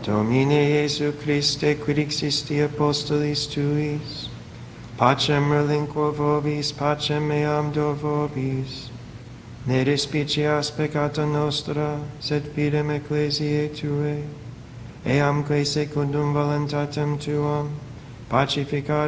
Domine Iesu Christe, quid existi apostolis tuis, pacem relinquo vobis, pacem meam do vobis. Ne despicias peccata nostra, sed fidem ecclesiae Tuae, eamque secundum voluntatem Tuam, pacificare